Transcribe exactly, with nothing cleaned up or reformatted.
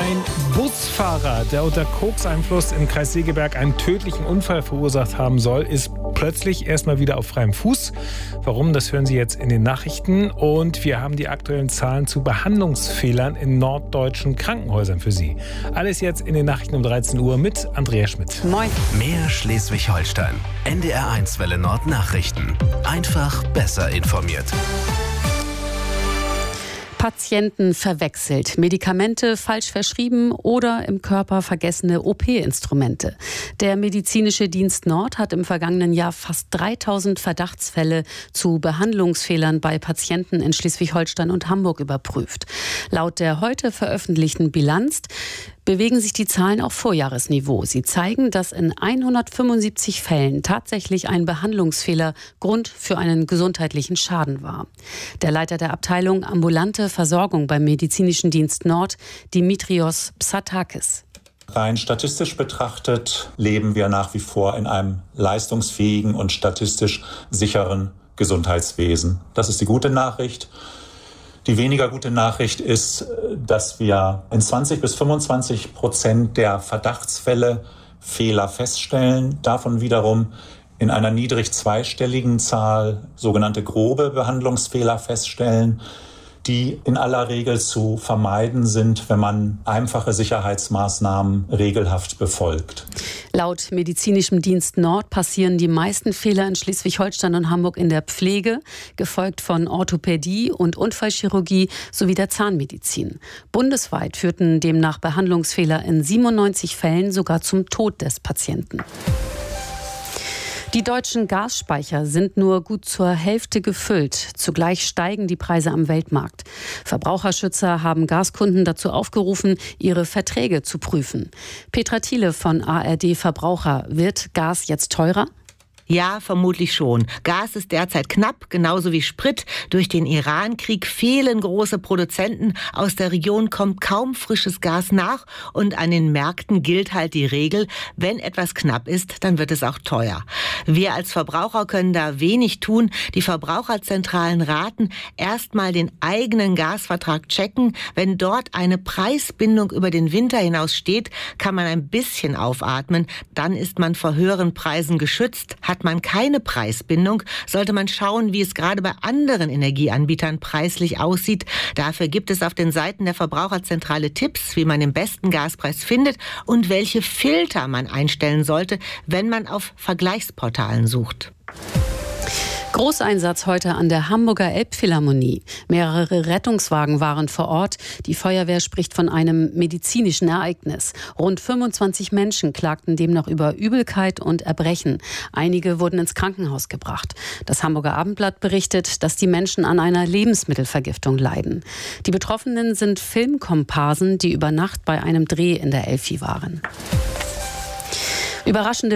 Ein Busfahrer, der unter Kokseinfluss im Kreis Segeberg einen tödlichen Unfall verursacht haben soll, ist plötzlich erstmal wieder auf freiem Fuß. Warum, das hören Sie jetzt in den Nachrichten. Und wir haben die aktuellen Zahlen zu Behandlungsfehlern in norddeutschen Krankenhäusern für Sie. Alles jetzt in den Nachrichten um dreizehn Uhr mit Andrea Schmidt. Moin. Mehr Schleswig-Holstein. N D R eins Welle Nord Nachrichten. Einfach besser informiert. Patienten verwechselt, Medikamente falsch verschrieben oder im Körper vergessene O P-Instrumente. Der Medizinische Dienst Nord hat im vergangenen Jahr fast dreitausend Verdachtsfälle zu Behandlungsfehlern bei Patienten in Schleswig-Holstein und Hamburg überprüft. Laut der heute veröffentlichten Bilanz bewegen sich die Zahlen auf Vorjahresniveau. Sie zeigen, dass in hundertfünfundsiebzig Fällen tatsächlich ein Behandlungsfehler Grund für einen gesundheitlichen Schaden war. Der Leiter der Abteilung Ambulante Versorgung beim Medizinischen Dienst Nord, Dimitrios Psatakis. Rein statistisch betrachtet leben wir nach wie vor in einem leistungsfähigen und statistisch sicheren Gesundheitswesen. Das ist die gute Nachricht. Die weniger gute Nachricht ist, dass wir in zwanzig bis fünfundzwanzig Prozent der Verdachtsfälle Fehler feststellen. Davon wiederum in einer niedrig zweistelligen Zahl sogenannte grobe Behandlungsfehler feststellen, die in aller Regel zu vermeiden sind, wenn man einfache Sicherheitsmaßnahmen regelhaft befolgt. Laut Medizinischem Dienst Nord passieren die meisten Fehler in Schleswig-Holstein und Hamburg in der Pflege, gefolgt von Orthopädie und Unfallchirurgie sowie der Zahnmedizin. Bundesweit führten demnach Behandlungsfehler in siebenundneunzig Fällen sogar zum Tod des Patienten. Die deutschen Gasspeicher sind nur gut zur Hälfte gefüllt. Zugleich steigen die Preise am Weltmarkt. Verbraucherschützer haben Gaskunden dazu aufgerufen, ihre Verträge zu prüfen. Petra Thiele von A R D Verbraucher. Wird Gas jetzt teurer? Ja, vermutlich schon. Gas ist derzeit knapp, genauso wie Sprit. Durch den Iran-Krieg fehlen große Produzenten. Aus der Region kommt kaum frisches Gas nach. Und an den Märkten gilt halt die Regel, wenn etwas knapp ist, dann wird es auch teuer. Wir als Verbraucher können da wenig tun. Die Verbraucherzentralen raten, erstmal den eigenen Gasvertrag checken. Wenn dort eine Preisbindung über den Winter hinaus steht, kann man ein bisschen aufatmen. Dann ist man vor höheren Preisen geschützt. Hat man keine Preisbindung, sollte man schauen, wie es gerade bei anderen Energieanbietern preislich aussieht. Dafür gibt es auf den Seiten der Verbraucherzentrale Tipps, wie man den besten Gaspreis findet und welche Filter man einstellen sollte, wenn man auf Vergleichsportalen sucht. Großeinsatz heute an der Hamburger Elbphilharmonie. Mehrere Rettungswagen waren vor Ort. Die Feuerwehr spricht von einem medizinischen Ereignis. Rund fünfundzwanzig Menschen klagten demnach über Übelkeit und Erbrechen. Einige wurden ins Krankenhaus gebracht. Das Hamburger Abendblatt berichtet, dass die Menschen an einer Lebensmittelvergiftung leiden. Die Betroffenen sind Filmkomparsen, die über Nacht bei einem Dreh in der Elfi waren. Überraschende